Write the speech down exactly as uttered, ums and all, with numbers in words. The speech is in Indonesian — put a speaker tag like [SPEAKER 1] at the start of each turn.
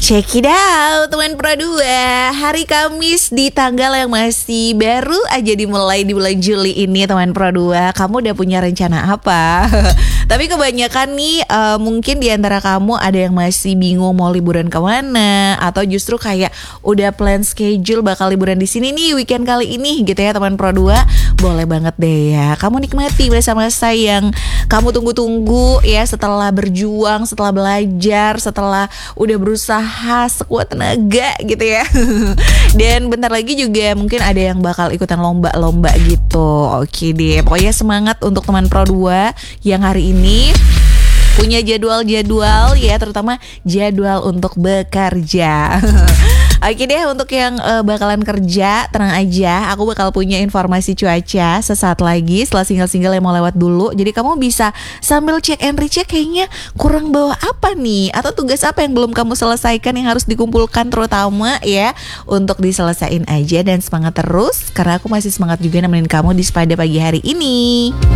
[SPEAKER 1] Check it out teman Pro dua. Hari Kamis di tanggal yang masih baru aja dimulai di bulan Juli ini teman Pro dua. Kamu udah punya rencana apa? Tapi kebanyakan nih uh, mungkin di antara kamu ada yang masih bingung mau liburan kemana, atau justru kayak udah plan schedule bakal liburan di sini nih weekend kali ini gitu ya teman Pro dua. Boleh banget deh ya kamu nikmati masa-masa yang kamu tunggu-tunggu ya, setelah berjuang, setelah belajar, setelah udah berusaha sekuat tenaga gitu ya. Dan bentar lagi juga mungkin ada yang bakal ikutan lomba-lomba gitu. Oke deh, pokoknya semangat untuk teman Pro dua yang hari ini punya jadwal-jadwal ya, terutama jadwal untuk bekerja. Oke deh, untuk yang uh, bakalan kerja, tenang aja, aku bakal punya informasi cuaca sesaat lagi setelah single-single yang mau lewat dulu. Jadi kamu bisa sambil cek and recheck kayaknya kurang bawa apa nih, atau tugas apa yang belum kamu selesaikan yang harus dikumpulkan terutama ya, untuk diselesain aja dan semangat terus karena aku masih semangat juga nemenin kamu di Spada pagi hari ini.